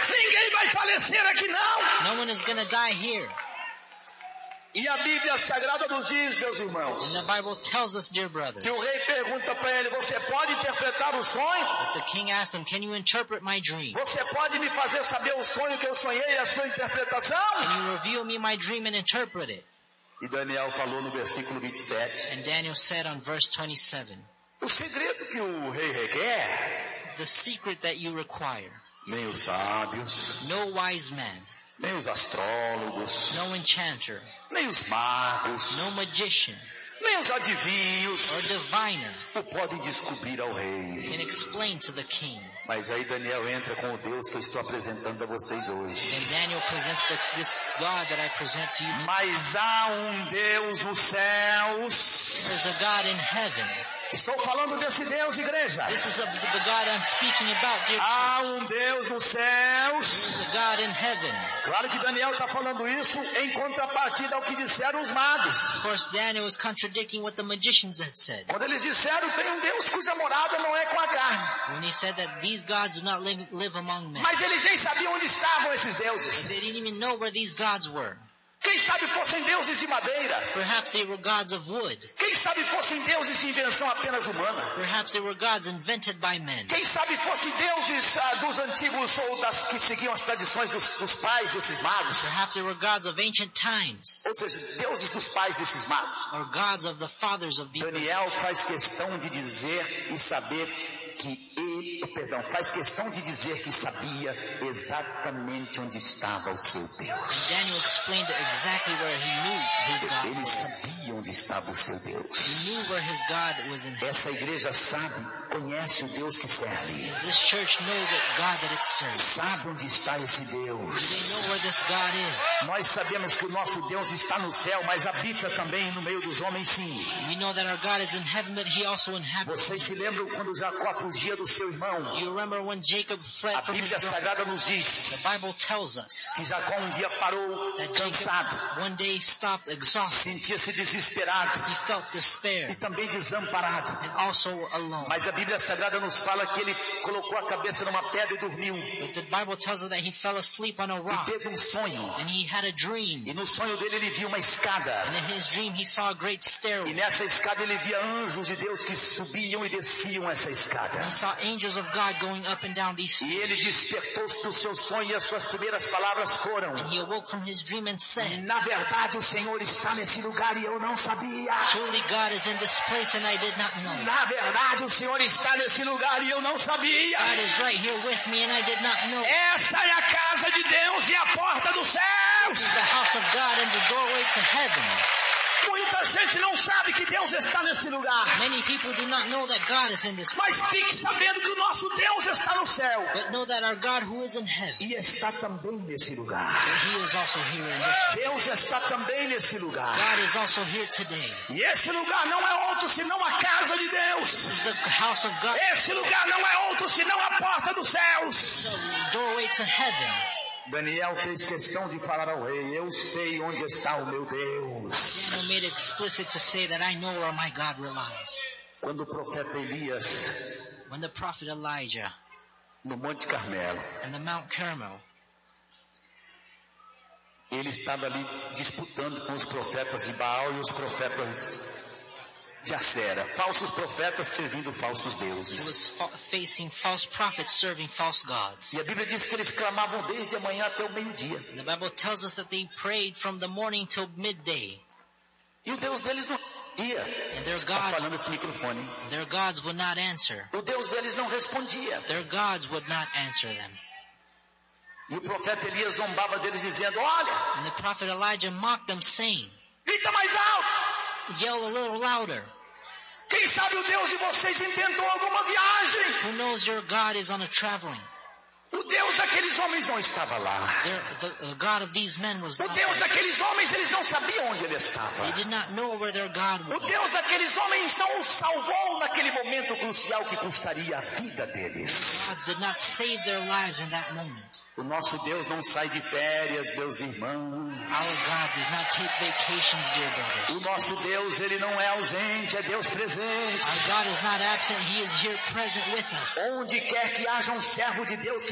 Ninguém vai falecer aqui não. No one is going to die here. E a Bíblia Sagrada nos diz, meus irmãos, And the Bible tells us, dear brothers, que o rei pergunta para ele, você pode interpretar o sonho? that the king asked him, can you interpret my dream? Você pode me fazer saber o sonho que eu sonhei e a sua interpretação? Can you reveal me my dream and interpret it? E Daniel falou no versículo 27, And Daniel said on verse 27, o segredo que o rei requer, the secret that you require, nem os sábios, no wise man, nem os astrólogos, no enchanter, nem os magos, no magician, nem os or adivinhos diviner o podem descobrir ao rei. can explain to the king. Mas aí Daniel entra com o Deus que eu estou apresentando a vocês Then hoje. Daniel presents this God that I present to you. Mas há um Deus nos céus. There's a God in heaven. Estou falando desse Deus, igreja. This is the God I'm speaking about, dear church. Há um Deus nos céus. There's a God in heaven. Claro que Daniel está falando isso em contrapartida ao que disseram os magos. Of course, Daniel was contradicting what the magicians had said. Quando eles disseram, tem um Deus cuja morada não é com a carne. When he said that these gods do not live among men. Mas eles nem sabiam onde estavam esses deuses. They didn't even know where these gods were. Quem sabe fossem deuses de madeira. Perhaps they were gods of wood. Quem sabe fossem deuses de invenção apenas humana. Perhaps they were gods invented by men. Quem sabe fossem deuses dos antigos ou das que seguiam as tradições dos pais desses magos. Perhaps they were gods of ancient times. Ou seja, deuses dos pais desses magos. Or gods of the fathers of these. Daniel faz questão de dizer e saber faz questão de dizer que sabia exatamente onde estava o seu Deus. Daniel explained exactly where he knew his God Ele was. sabia onde estava o seu He Deus. knew where his God was in heaven. Essa igreja sabe, conhece o Deus que serve. Does this church know that God that it serves? Sabe onde está esse Do they Deus. know where this God is? Nós sabemos que o nosso Deus está no céu, mas habita também no meio dos homens, sim. We know that our God is in heaven, but he also inhabits. Vocês se lembram quando Jacó fugia do seu irmão? Do you remember when Jacob fled A from his Bíblia brother? Sagrada nos diz The Bible tells us que Jacó um dia parou that cansado, Jacob one day stopped exhausted. sentia-se desesperado He felt despair e também desamparado. and also alone. Mas a Bíblia Sagrada nos fala que ele colocou a cabeça numa pedra e dormiu. But the Bible tells us that he fell asleep on a E rock teve um sonho. and he had a dream. E no sonho dele ele viu uma escada. And in his dream he saw a great E stairway. nessa escada ele via anjos de Deus que subiam e desciam essa escada. He saw angels of God going up and down these E ele stairs. despertou-se do seu sonho e as suas primeiras palavras foram: And he awoke from his dream and said, na verdade o Senhor está nesse lugar e eu não sabia. surely God is in this place and I did not know. Na verdade o Senhor está nesse lugar e eu não sabia. God is right here with me and I did not know. Essa é a casa de Deus e a porta dos This is céus. the house of God and the doorway to heaven. Muita gente não sabe que Deus está nesse lugar. Many people do not know that God is in this place, Mas fique sabendo que o nosso Deus está no céu. but know that our God who is in heaven, E está também nesse lugar. he is also here in this place. Deus está também nesse lugar. God is also here today. E esse lugar não é outro senão a casa de Deus. This is the house of God, Esse lugar não é outro senão a porta dos céus. the doorway to heaven. Daniel fez questão de falar ao rei: eu sei onde está o meu Deus. Daniel made it explicit to say that I know where my God relies. Quando o profeta Elias, When the prophet Elijah no Monte Carmelo, and the Mount Carmel, ele estava ali disputando com os profetas de Baal e os profetas de Acera, falsos profetas servindo falsos he deuses. was facing false prophets serving false gods. E a Bíblia diz que eles clamavam desde a manhã até o meio-dia. The Bible tells us that they prayed from the morning till midday. E o Deus deles não respondia. And their Está God, falando esse microfone. their gods would not answer. O Deus deles não respondia. Their gods would not answer them. E o profeta Elias zombava deles dizendo: olha, And the prophet Elijah mocked them, saying, grita mais alto. yell a little louder. Quem sabe o Deus de vocês inventou alguma viagem. Who knows your God is on a traveling? O Deus daqueles homens não estava lá. The God of these men was O not Deus there. daqueles homens, eles não sabiam onde ele estava. They did not know where their God O was. Deus daqueles homens não os salvou naquele momento crucial que custaria a vida deles. God did not save their lives in that moment. O nosso Deus não sai de férias, meus irmãos. Our God does not take vacations, dear O brothers. nosso Deus, ele não é ausente, é Deus presente. Our God is not absent. He is here present with us. Onde quer que haja um servo de Deus que clame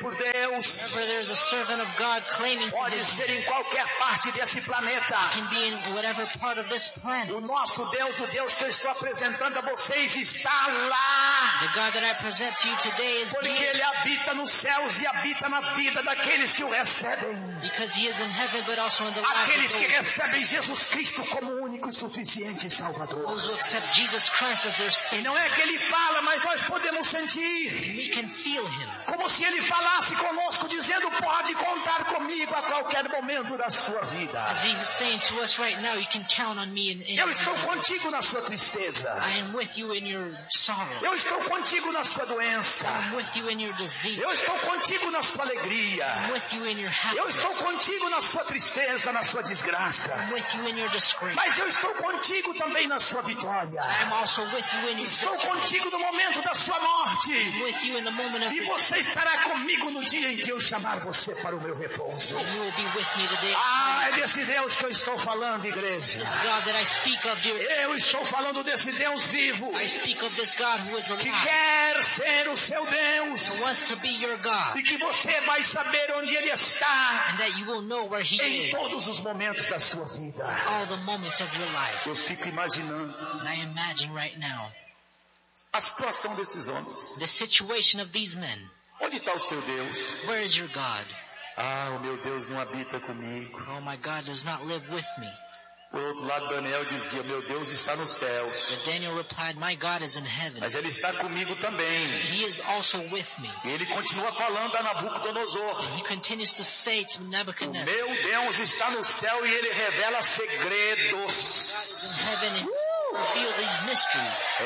por Deus, Wherever there's a servant of God claiming to pode his ser em qualquer parte desse planeta. can be in whatever part of this planet. O nosso Deus, o Deus que eu estou apresentando a vocês, está lá. The God that I present to you today is Porque here Ele habita nos céus e habita na vida daqueles que o recebem. because he is in heaven but also in the life Aqueles of que those recebem Jesus Cristo como único e suficiente Salvador. who accept Jesus Christ as their E Savior. não é que Ele fala, mas nós podemos sentir. We can feel him Como se Ele falasse conosco, dizendo, pode contar comigo a qualquer momento da sua vida. as he is saying to us right now, you can count on me in Eu estou contigo na sua tristeza. I am with you in your sorrow. Eu estou contigo na sua doença. I'm with you in your disease. Eu estou contigo na sua alegria. I'm with you in your Eu happiness. estou contigo na sua tristeza, na sua desgraça. I'm with you in your disgrace. Mas eu estou contigo também na sua vitória. I'm also with you in your Estou victory. contigo no momento da sua morte. I'm with you in the moment of E your você estará comigo no dia em que eu chamar você para o meu repouso. and you will be with me the day. Ah, é desse Deus que eu estou falando, igreja. This God that I speak of, dear, Eu estou falando desse Deus vivo, I speak of this God who is que alive, quer ser o seu who Deus. wants to be your God, E que você vai saber onde Ele está and that you will know where He em is todos os momentos da sua vida. all the moments of your life. Eu fico imaginando And I imagine right now a situação desses homens. the situation of these men. Onde está o seu Deus? Where is your God? Ah, o meu Deus não habita comigo. Oh, my God does not live with me. Por outro lado, Daniel dizia, meu Deus está nos céus. But Daniel replied, my God is in heaven. Mas Ele está comigo também. He is also with me. E ele continua falando a Nabucodonosor. He continues to say to O Nebuchadnezzar, meu Deus está no céu e Ele revela segredos. in heaven and reveal these mysteries.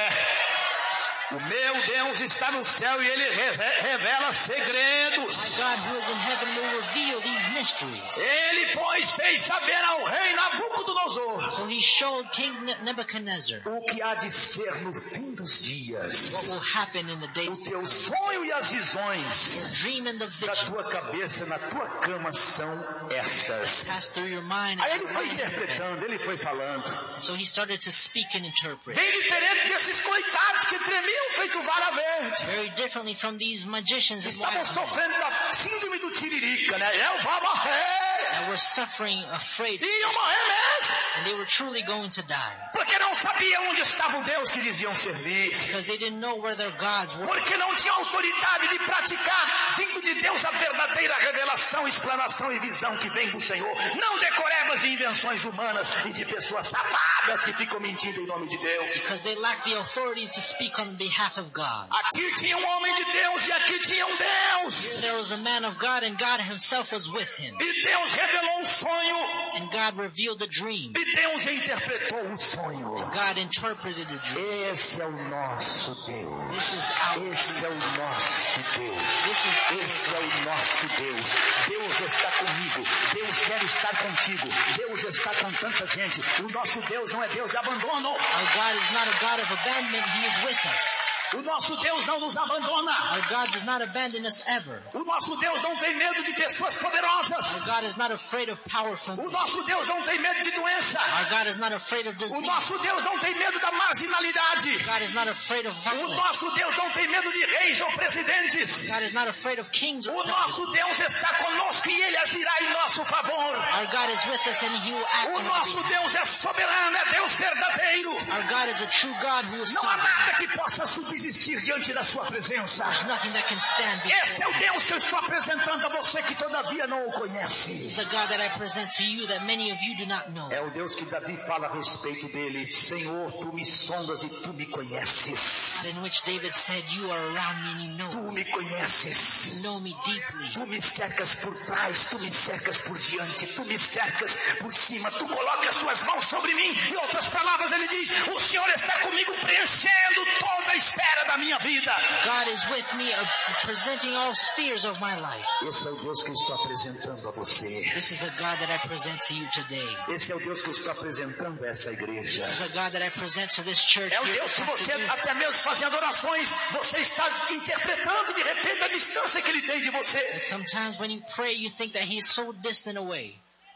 O meu Deus está no céu e Ele revela My segredos. God who is in heaven will reveal these mysteries. Ele, pois, fez saber ao rei Nabucodonosor So he showed King Nebuchadnezzar o que há de ser no fim dos what dias. will happen in the O days to teu come. sonho e as visões Your dream and the da vision tua cabeça, na tua cama são estas. pass through your mind. Aí And ele foi interpretando, ele foi falando. so he started to speak and interpret. Bem diferente desses coitados que tremiam feito vara verde. Very differently from these magicians and Estavam wise men sofrendo da síndrome do tiririca, né? Eu vou morrer. that were suffering, afraid, Iam morrer mesmo. and they were truly going to die. Porque não sabiam onde estava o Deus que lhes iam servir. Because they didn't know where their gods were. Porque não tinham autoridade de praticar, vindo de Deus, a verdadeira revelação, explanação e visão que vem do Senhor. Não decorebas e invenções humanas e de pessoas safadas que ficam mentindo em nome de Deus. Because they lacked the authority to speak on behalf of God. Aqui tinha um homem de Deus e aqui tinha um Deus. There was a man of God and God himself was with him. E Deus revelou um sonho. And God revealed the dream. E Deus interpretou o sonho. God interpreted the dream. Esse é o nosso Deus. This is our Esse é o nosso Deus. This is Esse é o nosso Deus. Deus está comigo. Deus quer estar contigo. Deus está com tanta gente. O nosso Deus não é Deus de abandono. Our God is not a God of abandonment. He is with us. O nosso Deus não nos abandona. Our God does not abandon us ever. O nosso Deus não tem medo de pessoas Our poderosas. God is not afraid of powerful O people. nosso Deus não tem medo de doença. Our God is not afraid of O disease. nosso Deus não tem medo da marginalidade. God is not afraid of O violence. nosso Deus não tem medo de reis ou presidentes. God is not afraid of kings or O presidents. nosso Deus está conosco e Ele agirá em nosso favor. Our God is with us and He will act O on our nosso behalf. Deus é soberano, é Deus verdadeiro. Our God is a true God who is Não há sovereign. nada que possa subsistir diante da sua presença. There's nothing that can stand before Esse é o Him. Deus que eu estou apresentando a você que todavia não o This conhece. is the God that I present to you that many of you do not know. É o Deus que Davi fala a respeito dele. Senhor, tu me sondas e tu me conheces. In which David said, you are around me and you know Tu me. me conheces. You know me deeply. Tu me cercas por trás, tu me cercas por diante, tu me cercas por cima, tu colocas tuas mãos sobre mim. Em outras palavras, ele diz, o Senhor está comigo preenchendo toda a esfera da minha vida. God is with me, presenting all spheres of my life. Esse é o Deus que eu estou apresentando a você. This is the God that I present to you today. Esse é o Deus que eu estou apresentando a essa igreja. This is the God that I present to this church É o here Deus que this você, afternoon. até mesmo fazendo orações, você está interpretando de repente a distância que ele tem de você. That sometimes when you pray, you think that He is so distant away.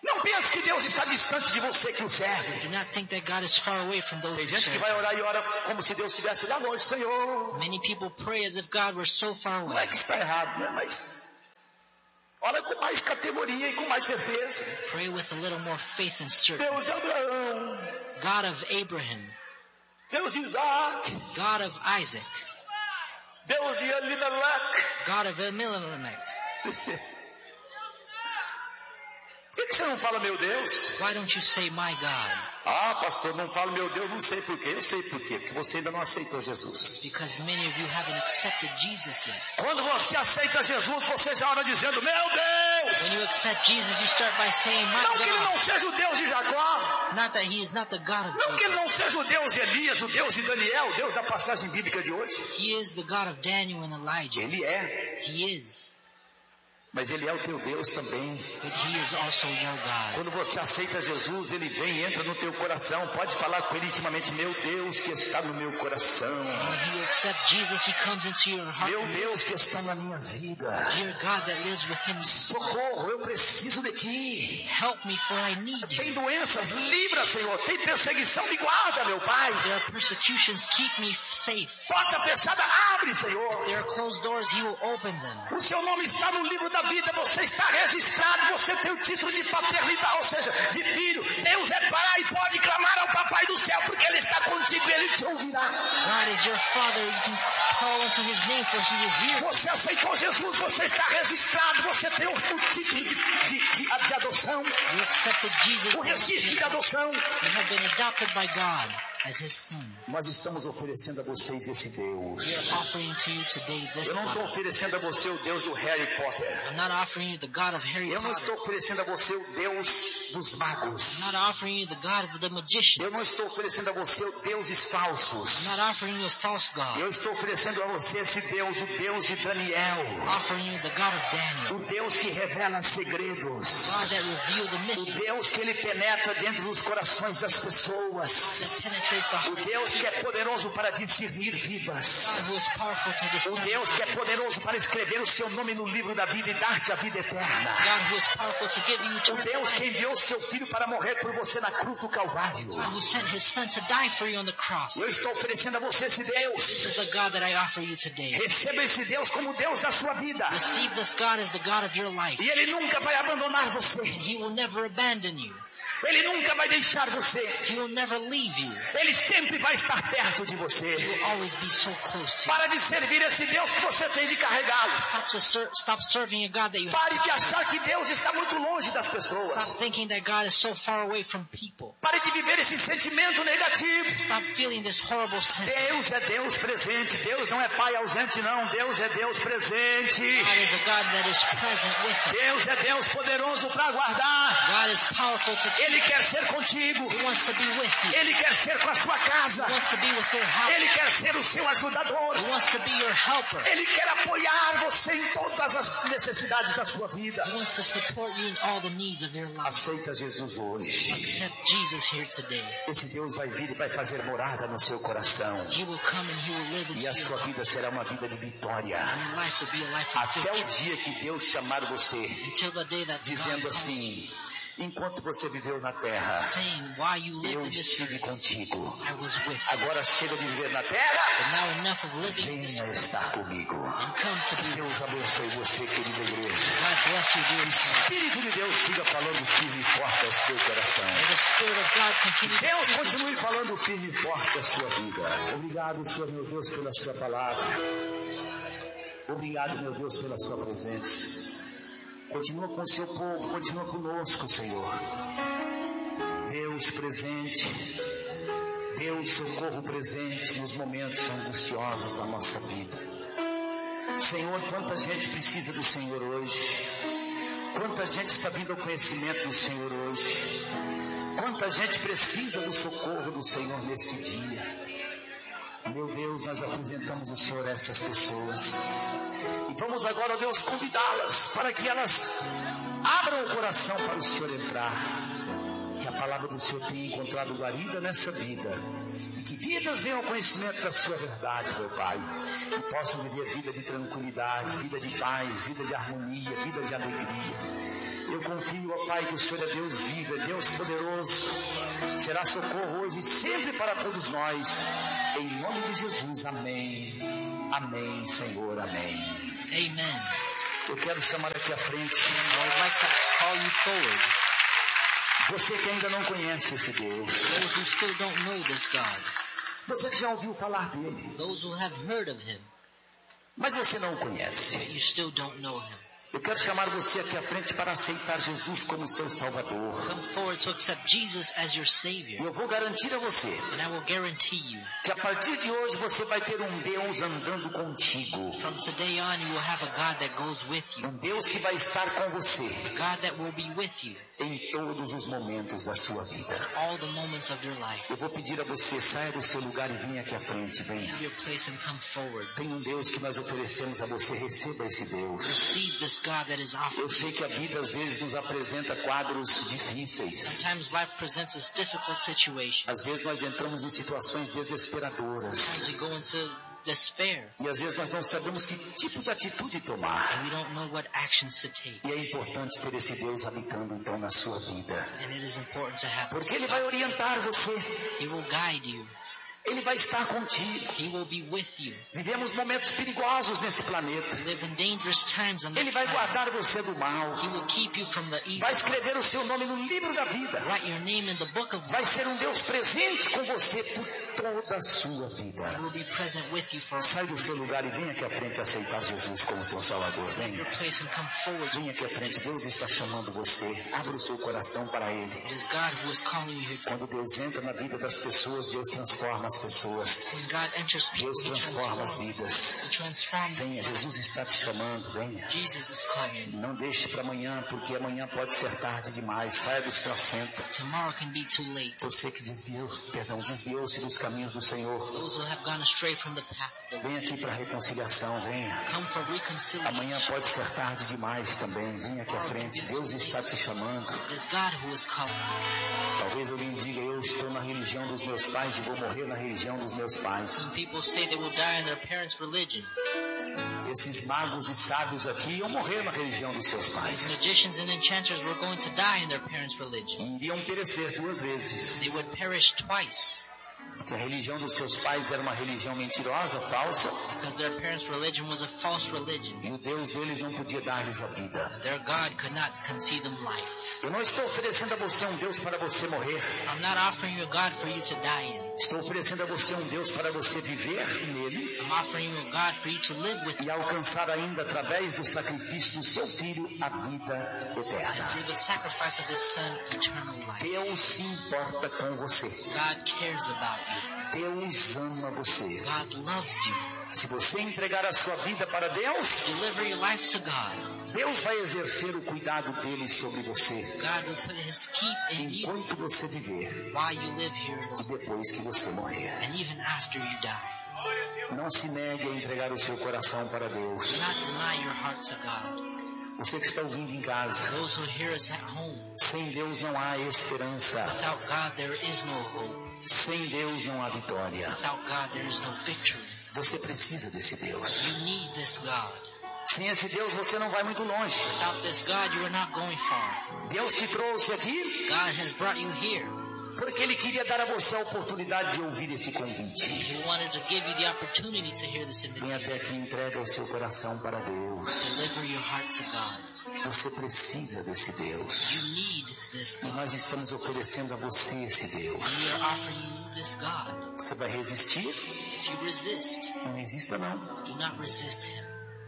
Não pense que Deus está distante de você que o serve. Do not think that God is far away from those Tem who gente que serve. vai orar e ora como se Deus estivesse lá longe. Senhor, Many people pray as if God were so far não away. é que está errado, né? Mas ora com mais categoria e com mais certeza. Pray with a little more faith and certainty. Deus de Abraão, God of Abraham, Deus de Isaac, God of Isaac, Deus de Elimelech. God of Elimelech. Por que você não fala meu Deus? Why don't you say my God? Ah, pastor, não falo meu Deus, não sei por quê. Eu sei por quê, porque você ainda não aceitou Jesus. Because many of you haven't accepted Jesus yet. Quando você aceita Jesus, você já ora dizendo, meu Deus! When you accept Jesus, you start by saying my Não que ele God. não seja o Deus de Jacó, Not that he is not the God of não que ele Jacob. não seja o Deus de Elias, o Deus de Daniel, o Deus da passagem bíblica de hoje. He is the God of Daniel and Elijah. Ele é, He is. mas ele é o teu Deus também. But he is also your God. Quando você aceita Jesus, ele vem e entra no teu coração. Pode falar com ele intimamente, meu Deus que está no meu coração. When you accept Jesus, he comes into your heart. Meu Deus que está na minha vida. Dear God that lives within me, Socorro, eu preciso de ti. help me for I need you. Tem doenças, livra, Senhor. Tem perseguição, me guarda, meu Pai. There are persecutions, keep me safe. Porta fechada, abre, Senhor. There are closed doors, he will open them. O seu nome está no livro da vida, você está registrado, você tem o título de paternidade, ou seja, de filho. Deus é pai, pode clamar ao papai do céu, porque ele está contigo e ele te ouvirá. God is your father, you can call unto his name for he will hear. Você aceitou Jesus, você está registrado, você tem o título de adoção, You accepted Jesus. o registro de adoção. You have been adopted by God as his son. Nós estamos oferecendo a vocês esse We Deus. are offering to you today this Eu não estou God. oferecendo a você o Deus do Harry Potter. I'm not offering you the God of Harry Eu não Potter. estou oferecendo a você o Deus dos magos. I'm not offering you the God of the magician. Eu não estou oferecendo a você o deuses falsos. I'm not offering you a false God. Eu estou oferecendo a você esse Deus, o Deus de Daniel. Offering you the God of Daniel. O Deus que revela segredos. God that revealed the O mystery. Deus que ele penetra dentro dos corações das pessoas. That penetrates the O heart. Deus que é poderoso para discernir God vidas. who is powerful to O discern. Deus que é poderoso para escrever o seu nome no livro da vida e dar-te a vida eterna. God who is powerful to give you O eternal Deus que life. enviou o seu filho para morrer por você na cruz do Calvário. God who sent his son to die for you on the cross. Eu estou oferecendo a você esse This Deus. is the God that I offer you today. Receba esse Deus como Deus da sua vida. Receive this God as the God of your life. E ele nunca vai abandonar você. And he will never abandon you. Ele nunca vai deixar você. He will never leave you. Ele sempre vai estar perto de você. He will always be so close to you. Para de servir esse Deus que você tem de carregá-lo. Stop serving a God that you have. Pare de achar que Deus está muito longe das pessoas. Stop thinking that God is so far away from people. Pare de viver esse sentimento negativo. Stop feeling this horrible sense. Deus é Deus presente. Deus não é pai ausente, não. Deus é Deus presente. God is a God that is present with us. Deus é Deus poderoso para guardar. God is powerful to keep. Ele quer ser contigo. He wants to be with you. Ele quer ser com a sua casa. He wants to be with your house. Ele quer ser o seu ajudador. He wants to be your helper. Ele quer apoiar você em todas as necessidades da sua vida. He wants to support you in all the needs of your life. Aceita Jesus hoje. Accept Jesus here today. Esse Deus vai vir e vai fazer morada no seu coração. He will come and he will live in E a you. sua vida será uma vida de vitória. And your life will be a life of Até o victory. dia que Deus chamar você, Until the day that God dizendo calls assim: enquanto você viveu na terra, saying, while you lived eu in this estive earth, contigo. I was with you. Agora chega de viver na terra, But now enough of living in this venha earth estar comigo. and come to be with Deus abençoe você, querida igreja. God bless you, dear O son. Espírito de Deus siga falando firme e forte ao seu coração. May the Spirit of God continue to Deus speak continue falando firme e forte à sua vida. Obrigado, Senhor meu Deus, pela sua palavra. Obrigado, meu Deus, pela sua presença. Continua com o seu povo, continua conosco, Senhor. Deus presente, Deus socorro presente nos momentos angustiosos da nossa vida. Senhor, quanta gente precisa do Senhor hoje. Quanta gente está vindo ao conhecimento do Senhor hoje. Quanta gente precisa do socorro do Senhor nesse dia. Meu Deus, nós apresentamos o Senhor a essas pessoas. E vamos agora, Deus, convidá-las para que elas abram o coração para o Senhor entrar. Que a palavra do Senhor tenha encontrado guarida nessa vida. E que vidas venham ao conhecimento da sua verdade, meu Pai. E possam viver vida de tranquilidade, vida de paz, vida de harmonia, vida de alegria. Eu confio, ó Pai, que o Senhor é Deus vivo, é Deus poderoso. Será socorro hoje e sempre para todos nós. Em nome de Jesus, amém. Amém, Senhor, amém. Amen. Eu quero chamar aqui à frente I would like to call you forward. você que ainda não conhece esse Deus. Those who still don't know this God. Você que já ouviu falar dele, Those who have heard of him, mas você não o conhece. but you still don't know him. Eu quero chamar você aqui à frente para aceitar Jesus como seu Salvador. Come forward to accept Jesus as your Savior. Eu vou garantir a você And I will guarantee you, que a partir de hoje você vai ter um Deus andando contigo. from today on you will have a God that goes with you. Um Deus que vai estar com você A God that will be with you em todos os momentos da sua vida. all the moments of your life. Eu vou pedir a você, saia do seu lugar e venha aqui à frente, venha. Leave your place and come forward. Tem um Deus que nós oferecemos a você, receba esse Deus. Receive this God that is Eu offered. sei que a vida às vezes nos apresenta quadros difíceis. Sometimes life presents us difficult situations. Às vezes nós entramos em situações We desesperadoras. go into despair. E às vezes nós não sabemos que tipo de atitude tomar. And we don't know what actions to take. E é importante ter esse Deus habitando então na sua vida. And it is important to have Porque this Ele vai God. orientar você. He will guide you. Ele vai estar contigo. He will be with you. Vivemos momentos perigosos nesse planeta. We live in dangerous times on Ele this vai planet. guardar você do mal. He will keep you from the evil. Vai escrever o seu nome no livro da vida. Write your name in the book of Vai life. ser um Deus presente com você por toda a sua vida. He will be present with you for Sai do seu lugar e venha aqui à frente aceitar Jesus como seu Salvador. your Venha. place and come forward. Venha aqui à frente. Deus está chamando você. Abra o seu coração para Ele. It is God who is calling you here today. Quando Deus entra na vida das pessoas, Deus transforma as pessoas. When God enters people, Deus He transforma as transforms. vidas. He transforms. Venha, Jesus está te chamando. Venha. Jesus is calling you. Não deixe para amanhã, porque amanhã pode ser tarde demais. Saia do seu assento. Tomorrow can be too late. Você que desviou-se dos caminhos do Senhor. Those who have gone astray from the path of the Lord, Venha aqui para a reconciliação. Venha. come for reconciliation. Amanhã pode ser tarde demais também. Venha aqui à frente. Deus está te chamando. It is God who is calling. Talvez alguém diga, eu estou na religião dos meus pais e vou morrer na religião dos meus pais. Some people say they will die in their parents' religion. Esses magos e sábios aqui iam morrer na religião dos seus These pais. magicians and enchanters were going to die in their parents' religion. E iriam perecer duas vezes. They would perish twice Porque a religião dos seus pais era uma religião mentirosa, falsa. because their parents' religion was a false religion. E o Deus deles não podia dar-lhes a vida. Their God could not concede them life. Eu não estou oferecendo a você um Deus para você morrer. I'm not offering you a God for you to die in. Estou oferecendo a você um Deus para você viver nele I'm offering you a God for you to live with e alcançar ainda através do sacrifício do seu filho a vida and eterna. through the sacrifice of His Son, eternal life. Deus se importa com você. God cares about you. Deus ama você. God loves you. Se você entregar a sua vida para Deus, Deliver your life to God. Deus vai exercer o cuidado dele sobre você God will put His keep in you enquanto você viver while you live here in e this depois que você morrer. and even after you die. Não se negue a entregar o seu coração para Do Deus. not deny your heart to God. Você que está ouvindo em casa, Those who hear us at home, sem Deus não há esperança. without God there is no hope. Sem Deus não há vitória. Without God there is no victory. Você precisa desse Deus. You need this God. Sem esse Deus você não vai muito longe. Without this God you are not going far. Deus te trouxe aqui God has brought you here. porque Ele queria dar a você a oportunidade de ouvir esse convite. He wanted to give you the opportunity to hear this Vem até invitation. aqui e entrega o seu coração para Deus. Deliver your heart to God. Você precisa desse Deus. You need this E God. nós estamos oferecendo a você esse We Deus. are offering you this God. Você vai resistir? If you resist, Não resista não. do not resist Him.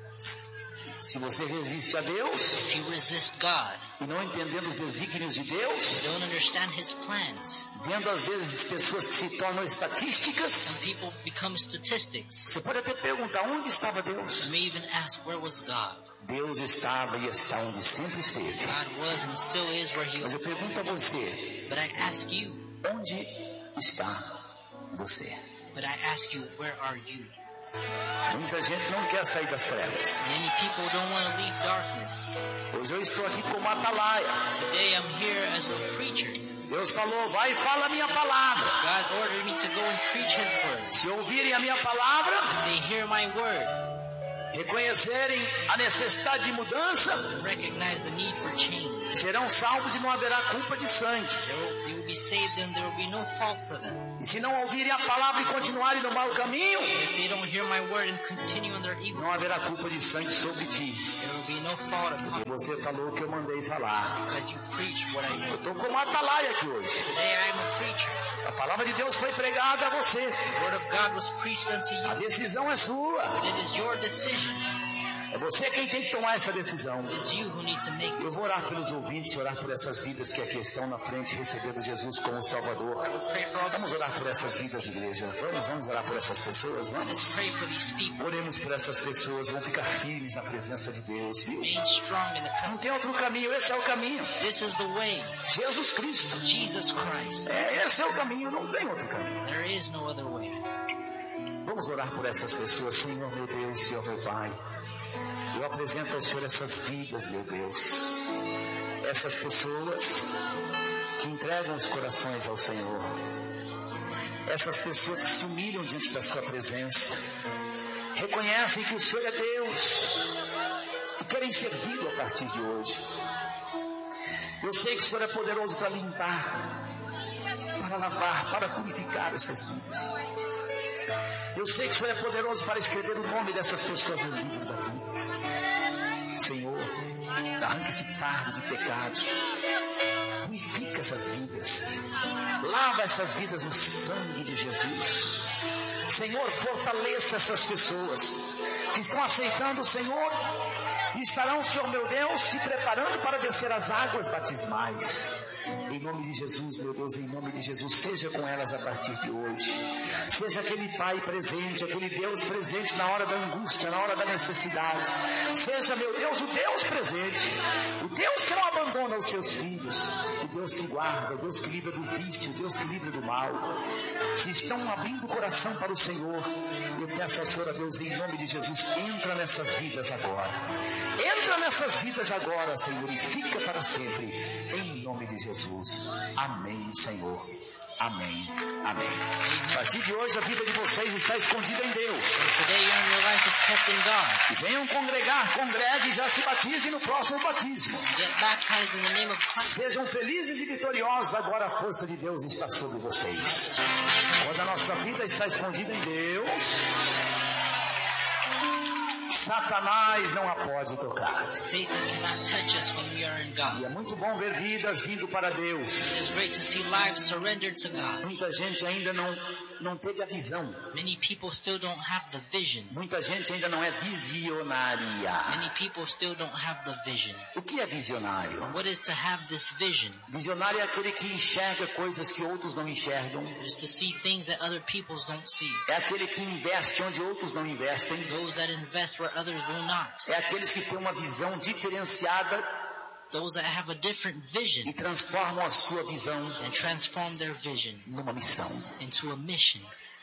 Se você resiste a Deus If you resist God, e não entendendo os desígnios de Deus, don't understand His plans. vendo às vezes pessoas que se tornam estatísticas, Some people become statistics. você pode até perguntar onde estava Deus. You may even ask, where was God? Deus estava e está onde sempre esteve. God was and still is where He Mas eu was. pergunto a você, But I ask you, onde está você? but I ask you, where are you? Muita gente não quer sair das trevas. Many people don't want to leave darkness. Hoje eu estou aqui como atalaia. Today I'm here as a preacher. Deus falou, vai e fala a minha palavra. God ordered me to go and preach His word. Se ouvirem a minha palavra, If they hear my word, reconhecerem a necessidade de mudança, recognize the need for change, serão salvos e não haverá culpa de sangue. they will be saved and there will be no fault for them. E se não ouvirem a palavra e continuarem no mau caminho, If they don't hear my word and continue on their evil, não haverá culpa de sangue sobre ti. there will be no fault upon E você falou o que eu mandei falar. because you preach what I Eu know. estou como atalaia aqui hoje. Today I am a preacher. A palavra de Deus foi pregada a você. The word of God was preached unto A you. decisão é sua. But it is your decision. É você quem tem que tomar essa decisão. It is you who need to make Eu it. vou orar pelos ouvintes e orar por essas vidas que aqui estão na frente recebendo Jesus como Salvador. Pray for all Vamos orar por essas vidas, igreja. Vamos orar por essas pessoas. Let us Vamos. pray for these people Oremos por essas pessoas. Vão ficar firmes na presença de Deus. Viu? being strong in the Não presence. tem outro caminho. Esse é o caminho. This is the way. Jesus Cristo. Jesus Christ. Esse é o caminho. Não tem outro caminho. There is no other way. Vamos orar por essas pessoas. Senhor, meu Deus, Senhor, meu Pai. Eu apresento ao Senhor essas vidas, meu Deus. Essas pessoas que entregam os corações ao Senhor. Essas pessoas que se humilham diante da sua presença. Reconhecem que o Senhor é Deus. E querem servir a partir de hoje. Eu sei que o Senhor é poderoso para limpar, para lavar, para purificar essas vidas. Eu sei que o Senhor é poderoso para escrever o nome dessas pessoas no livro da vida. Senhor, arranca esse fardo de pecados. Purifica essas vidas. Lava essas vidas no sangue de Jesus. Senhor, fortaleça essas pessoas que estão aceitando o Senhor e estarão, Senhor meu Deus, se preparando para descer as águas batismais. Em nome de Jesus, meu Deus, em nome de Jesus, seja com elas a partir de hoje. Seja aquele Pai presente, aquele Deus presente na hora da angústia, na hora da necessidade. Seja, meu Deus, o Deus presente, o Deus que não abandona os seus filhos, o Deus que guarda, o Deus que livra do vício, o Deus que livra do mal. Se estão abrindo o coração para o Senhor, eu peço ao Senhor, a Deus, em nome de Jesus, entra nessas vidas agora. Entra nessas vidas agora, Senhor, e fica para sempre, em nome de Jesus. Amém, Senhor. Amém. Amém. A partir de hoje, a vida de vocês está escondida em Deus. So today your life is kept in God. E venham congregar, congregue e já se batize no próximo batismo. Get baptized in the name of Christ. Sejam felizes e vitoriosos, agora a força de Deus está sobre vocês. Quando a nossa vida está escondida em Deus, Satanás não a pode tocar. Satan cannot touch us when we are in E God. é muito bom ver vidas vindo para Deus. It is great to see lives surrendered to God. Muita gente ainda não teve a visão. Many people still don't have the vision. Muita gente ainda não é visionária. Many people still don't have the vision. O que é visionário? What is to have this vision? Visionário é aquele que enxerga coisas que outros não enxergam. It is to see things that other people don't see. É aquele que investe onde outros não investem. Those that invest where others will not. É aqueles que têm uma visão diferenciada Those that have a different vision e transformam a sua visão and transform their vision numa missão. into a mission.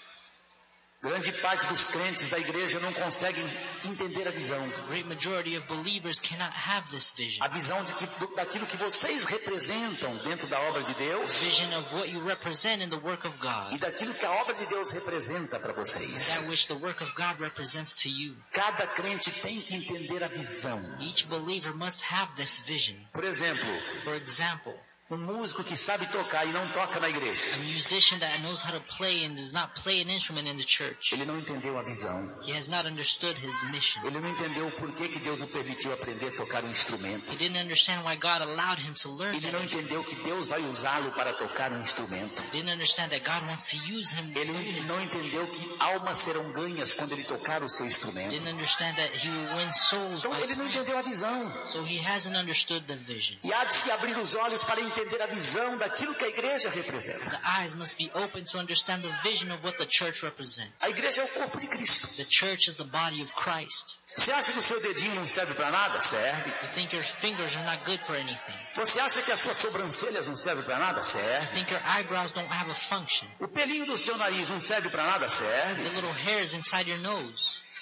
Grande parte dos crentes da igreja não conseguem entender a visão. The great majority of believers cannot have this vision. A visão daquilo que vocês representam dentro da obra de Deus Vision of what you represent in the work of God. e daquilo que a obra de Deus representa para That vocês. which the work of God represents to you. Cada crente tem que entender a visão. Each believer must have this vision. Por exemplo, For example, um músico que sabe tocar e não toca na igreja, a musician that knows how to play and does not play an instrument in the church. ele não entendeu a visão. He has not understood his mission. Ele não entendeu o porquê que Deus o permitiu aprender a tocar um instrumento. He didn't understand why God allowed him to learn Ele that não instrument. entendeu que Deus vai usá-lo para tocar um instrumento. He didn't understand that God wants to use him. Ele não entendeu que almas serão ganhas quando ele tocar o seu He instrumento. didn't understand that he will win souls Então by ele não playing. entendeu a visão. So he hasn't understood the vision. E há de se abrir os olhos para entender a visão daquilo que a igreja representa. The eyes must be open to understand the vision of what the church represents. A igreja é o corpo de Cristo. The church is the body of Christ. Você acha que o seu dedinho não serve para nada? Serve. You think your fingers are not good for anything. Você acha que as suas sobrancelhas não servem para nada? You Serve. think your eyebrows don't have a function. O pelinho do seu nariz não serve para nada? Serve. The little hairs inside your nose.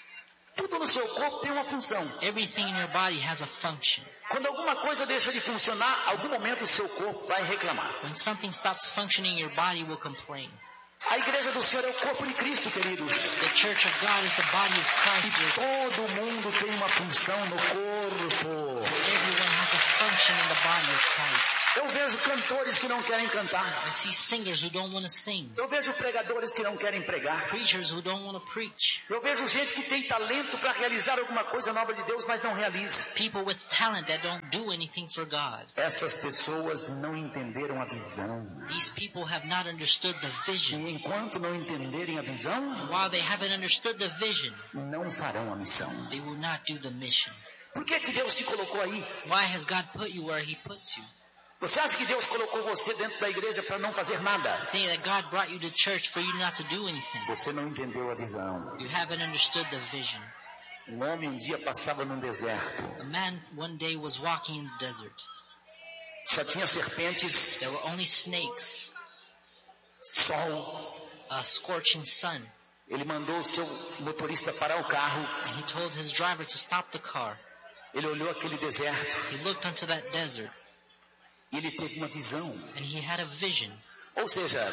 Tudo no seu corpo tem uma função. Everything in your body has a function. Quando alguma coisa deixa de funcionar, algum momento o seu corpo vai reclamar. When something stops functioning, your body will complain. A igreja do Senhor é o corpo de Cristo, queridos. The church of God is the body of Christ. Todo mundo tem uma função no corpo. Everyone has a function in the body of Christ. Eu vejo cantores que não querem cantar. I see singers who don't want to sing. Eu vejo pregadores que não querem pregar. Preachers who don't want to preach. Eu vejo gente que tem talento para realizar alguma coisa nova de Deus, mas não realiza. People with talent that don't do anything for God. Essas pessoas não entenderam a visão. These people have not understood the vision. E enquanto não entenderem a visão, While they haven't understood the vision, não farão a missão. they will not do the mission. Por que Deus te colocou aí? Why has God put you where He puts you? Você acha que Deus colocou você dentro da igreja para não fazer nada? Think that God brought you to church for you not to do anything. Você não entendeu a visão. You haven't understood the vision. Um homem um dia passava num deserto. A man one day was walking in the desert. Só tinha serpentes, There were only snakes, sol. a scorching sun. Ele mandou o seu motorista parar o carro. And he told his driver to stop the car. Ele olhou aquele deserto He looked onto that desert e ele teve uma visão. and he had a vision. Ou seja,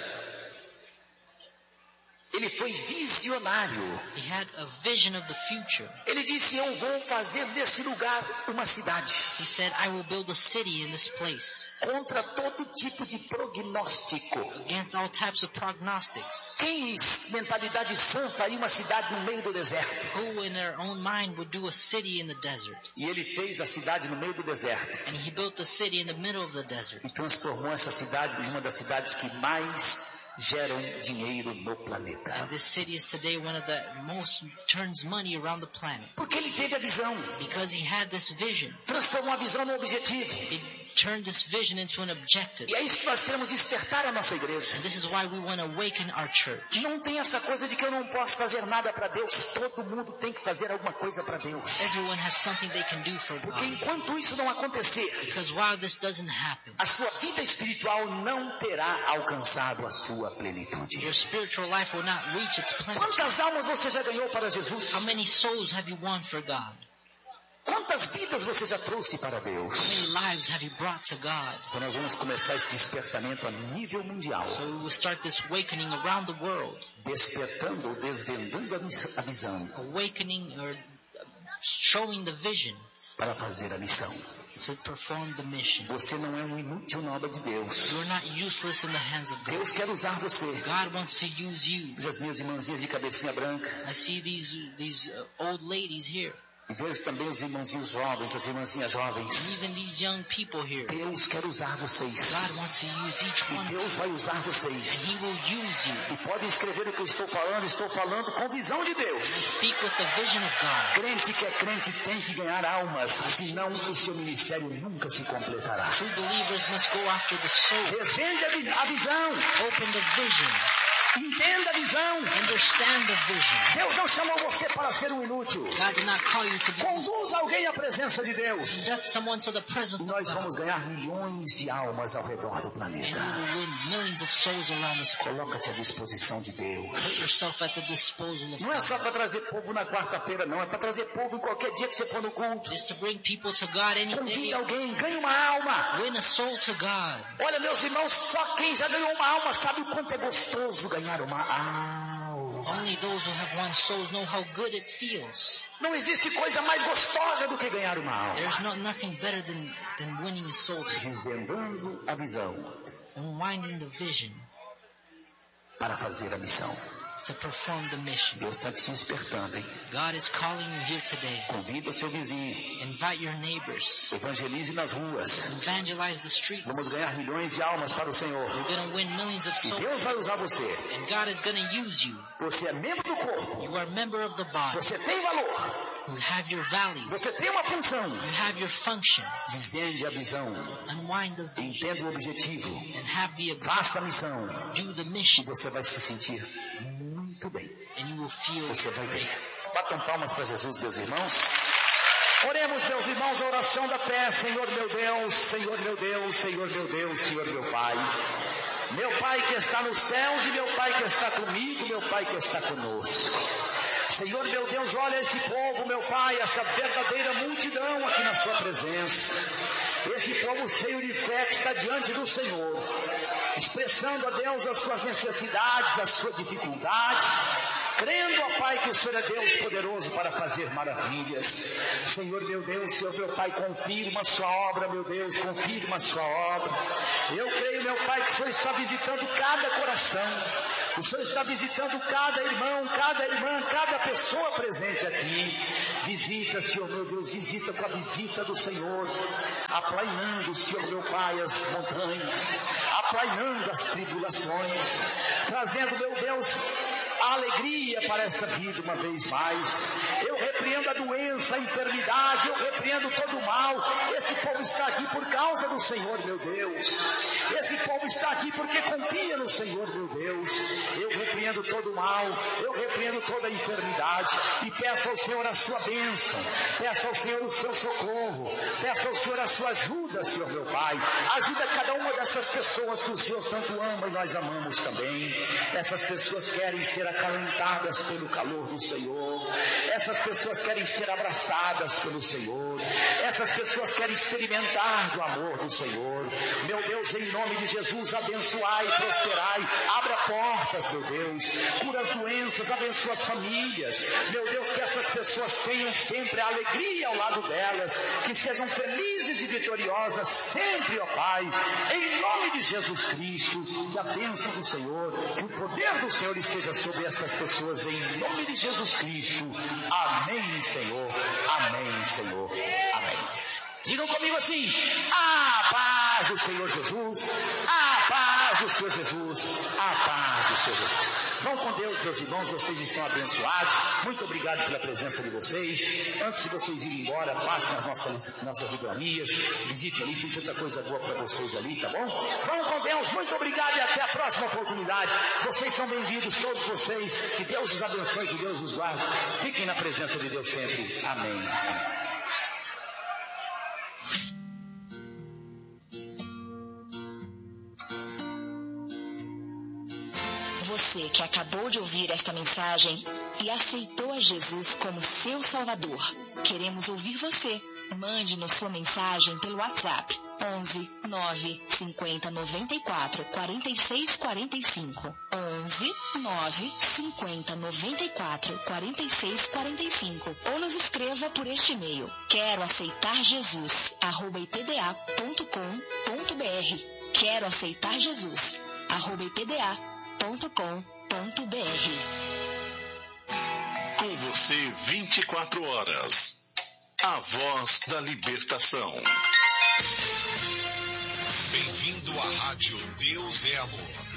ele foi visionário. He had a vision of the future. Ele disse, eu vou fazer desse lugar uma cidade. He said, I will build a city in this place Contra todo tipo de prognóstico. against all types of prognostics. Quem em mentalidade sã faria uma cidade no meio do deserto? Who in their own mind would do a city in the desert? E ele fez a cidade no meio do deserto. And he built the city in the middle of the desert. E transformou essa cidade em uma das cidades que mais geram dinheiro no planeta. And this city is today one of the most turns money around the planet. Porque ele teve a visão. Because he had this vision. Transformou a visão no objetivo. He turned this vision into an objective. E é isso que nós queremos despertar a nossa igreja. And this is why we want to awaken our church. Não tem essa coisa de que eu não posso fazer nada para Deus. Todo mundo tem que fazer alguma coisa para Deus. Everyone has something they can do for Porque God. enquanto isso não acontecer, Because while this doesn't happen, a sua vida espiritual não terá alcançado a sua plenitude. your spiritual life will not reach its plenitude. Quantas almas você já ganhou para Jesus? How many souls have you won for God? Quantas vidas você já trouxe para How Deus? many lives have you brought to God? Então nós vamos começar esse despertamento a nível mundial. So we will start this awakening around the world. Despertando ou desvendando a visão Awakening or showing the vision para fazer a missão. to perform the mission. Você não é um inútil na obra de Deus. You're not useless in the hands of God. Deus quer usar você. God wants to use you. Veja as minhas irmãzinhas de cabecinha branca. I see these old ladies here. E vejo também os irmãozinhos jovens, as irmãzinhas jovens. Even these young people here. Deus quer usar vocês. God wants to use each E one of Deus you. vai usar And vocês. He will use you. E pode escrever o que eu estou falando com visão de Deus. Speak with the vision of God. Crente que é crente tem que ganhar almas, senão o seu ministério nunca se completará. True believers must go after the soul. Desvende a visão. Open the vision. Entenda a visão. Understand the vision. Deus não chamou você para ser um inútil. God did not call you to be. Conduza alguém à presença de Deus. Get someone to the presence E of nós vamos God. ganhar milhões de almas ao redor do And planeta. you will win millions of souls around this world. Coloca-te à disposição de Put Deus. yourself at the disposal of Não é God. só para trazer povo na quarta-feira, não. É para trazer povo em qualquer dia que você for no culto. Just to bring people to God any day. Convida alguém, ganhe uma alma. Win a soul to God. Olha, meus irmãos, só quem já ganhou uma alma sabe o quanto é gostoso ganhar uma alma. Only those who have won souls know how good it feels. Não existe coisa mais gostosa do que ganhar uma alma. There's nothing better than winning a soul to Desvendando a visão unwinding the vision para fazer a missão. to perform the mission. Deus está te despertando, hein? God is calling you here today. Convida seu vizinho. Invite your neighbors. Evangelize nas ruas. Evangelize the streets. Vamos ganhar milhões de almas para o Senhor. You're going to win millions of E souls. Deus vai usar você. And God is going to use you. Você é membro do corpo. You are a member of the body. Você tem valor. You have your value. Você tem uma função. You have your function. Desvende a visão. Unwind the vision. Entenda o objetivo. And have the ability Faça a missão. to do the E mission. você vai se sentir muito bem. And you will feel Você vai great. ver. Batam palmas para Jesus, meus irmãos. Oremos, meus irmãos, a oração da fé. Senhor meu Deus, Senhor meu Deus, Senhor meu Deus, Senhor meu Pai. Meu Pai que está nos céus e meu Pai que está comigo, meu Pai que está conosco. Senhor meu Deus, olha esse povo, meu Pai, essa verdadeira multidão aqui na sua presença. Esse povo cheio de fé que está diante do Senhor, expressando a Deus as suas necessidades, as suas dificuldades, crendo, ó Pai, que o Senhor é Deus poderoso para fazer maravilhas. Senhor meu Deus, Senhor meu Pai, confirma a sua obra, meu Deus, confirma a sua obra. Eu creio, meu Pai, que o Senhor está visitando cada coração, o Senhor está visitando cada irmão, cada irmã, cada pessoa presente aqui. Visita, Senhor meu Deus, visita com a visita do Senhor, aplainando, Senhor meu Pai, as montanhas, aplainando as tribulações, trazendo, meu Deus, a alegria para essa vida uma vez mais. Eu repreendo a doença, a enfermidade, eu repreendo todo o mal. Esse povo está aqui por causa do Senhor, meu Deus. Esse povo está aqui porque confia no Senhor, meu Deus. Eu repreendo todo o mal, eu repreendo toda a enfermidade e peço ao Senhor a sua bênção, peço ao Senhor o seu socorro, peço ao Senhor a sua ajuda, Senhor meu Pai. Ajuda cada uma dessas pessoas que o Senhor tanto ama e nós amamos também. Essas pessoas querem ser acalentadas pelo calor do Senhor. Essas pessoas querem ser abraçadas pelo Senhor. Essas pessoas querem experimentar do amor do Senhor. Meu Deus, em nome de Jesus, abençoai, prosperai, abra portas, meu Deus, cura as doenças, abençoa as famílias. Meu Deus, que essas pessoas tenham sempre a alegria ao lado delas, que sejam felizes e vitoriosas sempre, ó Pai, em nome de Jesus Cristo. Que a bênção do Senhor, que o poder do Senhor esteja sobre essas pessoas, em nome de Jesus Cristo. Amém, Senhor. Amém, Senhor. Amém. Digam comigo assim: a paz do Senhor Jesus, a paz do Senhor Jesus, a paz do Senhor Jesus. Vão com Deus, meus irmãos, vocês estão abençoados. Muito obrigado pela presença de vocês. Antes de vocês irem embora, passem nas nossas livrarias, visitem ali, tem tanta coisa boa para vocês ali, tá bom? Vão com Deus, muito obrigado e até a próxima oportunidade. Vocês são bem-vindos, todos vocês. Que Deus os abençoe, que Deus os guarde. Fiquem na presença de Deus sempre. Amém. Você que acabou de ouvir esta mensagem e aceitou a Jesus como seu Salvador, queremos ouvir você. Mande-nos sua mensagem pelo WhatsApp 11 9 50 94 46 45 11 9 50 94 46 45 ou nos escreva por este e-mail quero aceitar Jesus @ipda.com.br quero aceitar Jesus @ipda.com.br. Com você 24 horas. A voz da libertação. Bem-vindo à Rádio Deus é Amor.